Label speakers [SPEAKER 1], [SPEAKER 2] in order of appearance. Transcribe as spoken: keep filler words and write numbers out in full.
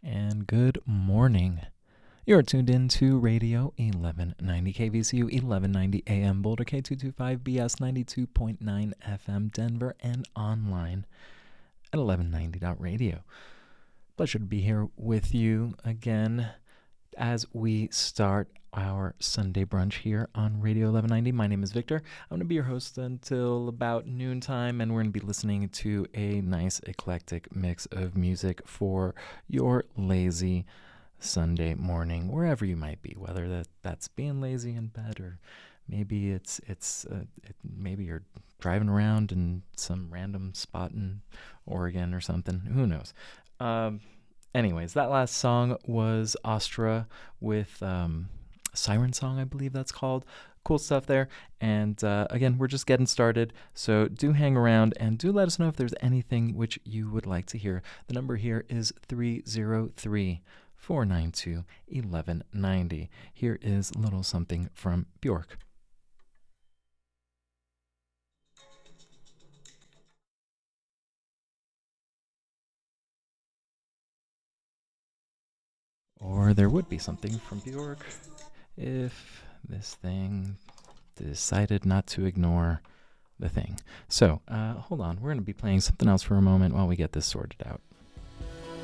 [SPEAKER 1] And good morning. You're tuned in to Radio eleven ninety K V C U, eleven ninety A M Boulder, K two twenty-five B S, ninety-two point nine F M Denver, and online at eleven ninety dot radio. Pleasure to be here with you again as we start our Sunday brunch here on Radio eleven ninety. My name is Victor. I'm going to be your host until about noontime, and we're going to be listening to a nice eclectic mix of music for your lazy Sunday morning, wherever you might be, whether that, that's being lazy in bed, or maybe it's it's uh, it, maybe you're driving around in some random spot in Oregon or something. Who knows? Um, anyways, that last song was Astra with um, Siren Song, I believe that's called. Cool stuff there. And uh, again, we're just getting started, so do hang around and do let us know if there's anything which you would like to hear. The number here is three oh three, four nine two, one one nine zero. Here is a little something from Bjork. Or there would be something from Bjork if this thing decided not to ignore the thing. So, uh, hold on. We're going to be playing something else for a moment while we get this sorted out.